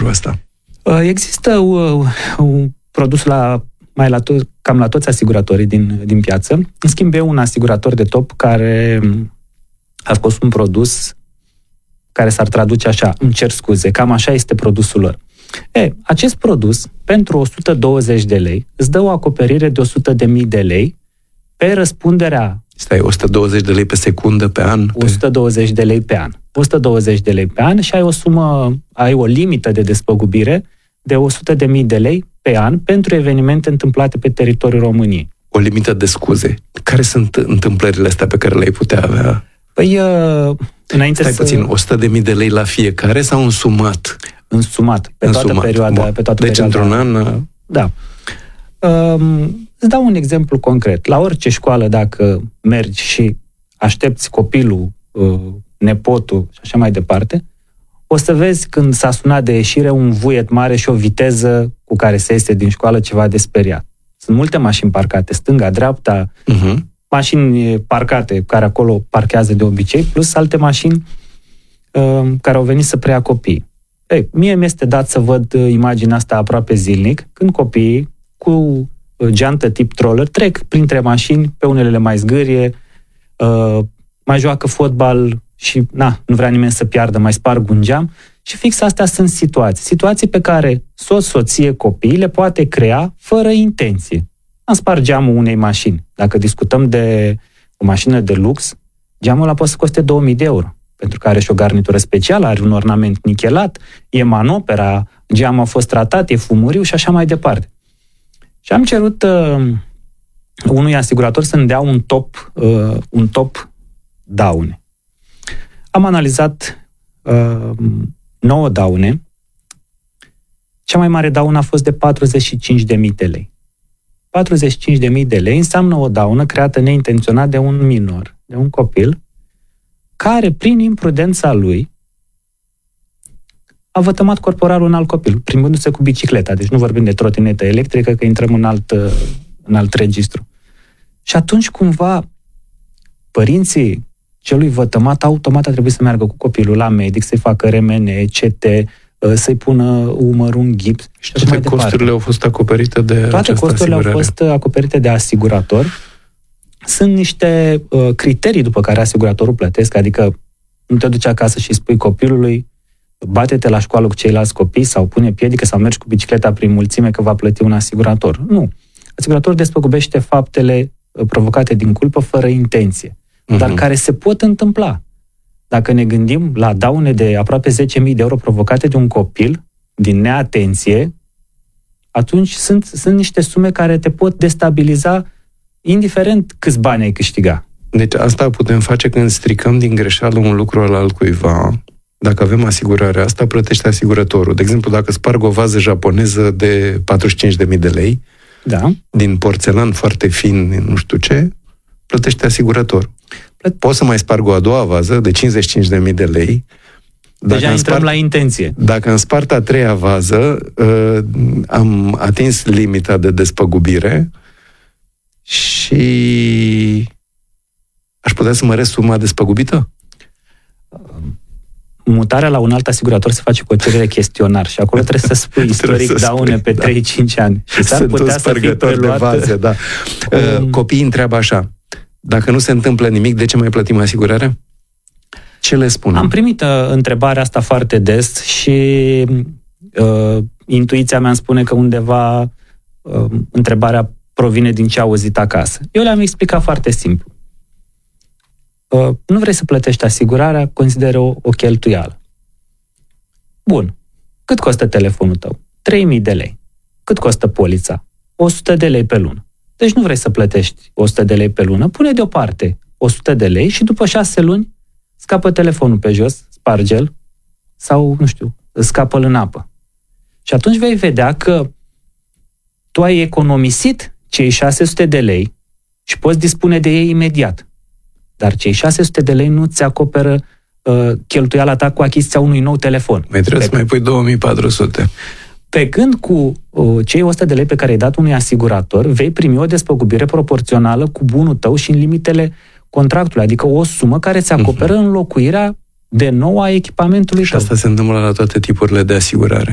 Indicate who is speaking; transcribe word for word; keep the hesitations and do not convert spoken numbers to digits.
Speaker 1: lucrul ăsta?
Speaker 2: Există uh, un produs la, mai la to- cam la toți asiguratorii din, din piață. În schimb, e un asigurator de top care a scos un produs care s-ar traduce așa, îmi cer scuze, cam așa este produsul lor. E, acest produs, pentru o sută douăzeci de lei, îți dă o acoperire de o sută de mii de lei pe răspunderea...
Speaker 1: Stai, o sută douăzeci de lei pe secundă, pe an?
Speaker 2: o sută douăzeci de lei pe an. o sută douăzeci de lei pe an și ai o sumă, ai o limită de despăgubire de o sută de mii de lei pe an pentru evenimente întâmplate pe teritoriul României.
Speaker 1: O limită de scuze. Care sunt întâmplările astea pe care le-ai putea avea?
Speaker 2: Păi, uh, înainte
Speaker 1: Stai
Speaker 2: să...
Speaker 1: puțin, o sută de mii de lei la fiecare sau însumat?
Speaker 2: Însumat, pe toată
Speaker 1: Însumat.
Speaker 2: perioada. Pe toată
Speaker 1: deci,
Speaker 2: perioada.
Speaker 1: într-un an...
Speaker 2: Da. Um, îți dau un exemplu concret. La orice școală, dacă mergi și aștepți copilul, uh, nepotul și așa mai departe, o să vezi când s-a sunat de ieșire un vuiet mare și o viteză cu care se iese din școală ceva de speriat. Sunt multe mașini parcate, stânga, dreapta, uh-huh. mașini parcate care acolo parchează de obicei, plus alte mașini uh, care au venit să preia copiii. Ei, mie mi-este dat să văd imaginea asta aproape zilnic, când copiii cu geantă tip troller trec printre mașini, pe unele le mai zgârie, uh, mai joacă fotbal și na, nu vrea nimeni să piardă, mai sparg un geam. Și fix astea sunt situații. Situații pe care soț, soție, copii le poate crea fără intenție. Am spart geamul unei mașini. Dacă discutăm de o mașină de lux, geamul ăla poate să coste două mii de euro. Pentru că are și o garnitură specială, are un ornament nichelat, e manopera, geamul a fost tratat, e fumuriu și așa mai departe. Și am cerut uh, unui asigurator să-mi dea un top, uh, un top daune. Am analizat uh, nouă daune. Cea mai mare daună a fost de patruzeci și cinci de mii de lei. patruzeci și cinci de mii de lei înseamnă o daună creată neintenționat de un minor, de un copil, care, prin imprudența lui, a vătămat corporal un alt copil, plimbându-se cu bicicleta. Deci nu vorbim de trotinetă electrică, că intrăm în alt, în alt registru. Și atunci, cumva, părinții celui vătămat automat a trebuit să meargă cu copilul la medic, să-i facă R M N, C T, să-i pună umărul în gips.
Speaker 1: Și toate costurile au fost acoperite de această
Speaker 2: Toate costurile
Speaker 1: asigurare.
Speaker 2: au fost acoperite de asigurator. Sunt niște uh, criterii după care asiguratorul plătesc, adică nu te duci acasă și spui copilului bate-te la școală cu ceilalți copii sau pune piedică sau mergi cu bicicleta prin mulțime că va plăti un asigurator. Nu. Asiguratorul despăgubește faptele provocate din culpă fără intenție, uh-huh. dar care se pot întâmpla. Dacă ne gândim la daune de aproape zece mii de euro provocate de un copil din neatenție, atunci sunt, sunt niște sume care te pot destabiliza indiferent câți bani ai câștiga.
Speaker 1: Deci asta putem face când stricăm din greșeală un lucru al altcuiva. Dacă avem asigurarea asta, plătește asigurătorul. De exemplu, dacă sparg o vază japoneză de patruzeci și cinci de mii de lei,
Speaker 2: da.
Speaker 1: din porțelan foarte fin, nu știu ce, plătește asigurătorul. Plăt... Pot să mai sparg o a doua vază de cincizeci și cinci de mii de lei.
Speaker 2: Dacă Deja intrăm
Speaker 1: spart,
Speaker 2: la intenție.
Speaker 1: Dacă îmi spart a treia vază, uh, am atins limita de despăgubire și aș putea să măresc suma despăgubită?
Speaker 2: Mutarea la un alt asigurator se face cu o cerere chestionar și acolo trebuie să spui istoric să daune spui, pe da. trei cinci ani. Și s-ar
Speaker 1: Sunt
Speaker 2: putea să fie preluat...
Speaker 1: de vaze, da. Um... Copiii întreabă așa, dacă nu se întâmplă nimic, de ce mai plătim asigurarea? Ce le spunem?
Speaker 2: Am primit uh, întrebarea asta foarte des și uh, intuiția mea îmi spune că undeva uh, întrebarea provine din ce a auzit acasă. Eu le-am explicat foarte simplu. Uh, nu vrei să plătești asigurarea, consideră o, o cheltuială. Bun. Cât costă telefonul tău? trei mii de lei. Cât costă polița? o sută de lei pe lună. Deci nu vrei să plătești o sută de lei pe lună, pune deoparte o sută de lei și după șase luni scapă telefonul pe jos, sparge-l sau, nu știu, scapă-l în apă. Și atunci vei vedea că tu ai economisit cei șase sute de lei și poți dispune de ei imediat. Dar cei șase sute de lei nu ți acoperă uh, cheltuiala ta cu achiziția unui nou telefon.
Speaker 1: Mai trebuie pe să mai pui două mii patru sute.
Speaker 2: Pe când cu uh, cei o sută de lei pe care ai dat unui asigurator, vei primi o despăgubire proporțională cu bunul tău și în limitele contractului, adică o sumă care ți acoperă uh-huh. înlocuirea de nou a echipamentului
Speaker 1: și
Speaker 2: tău.
Speaker 1: asta se întâmplă la toate tipurile de asigurare.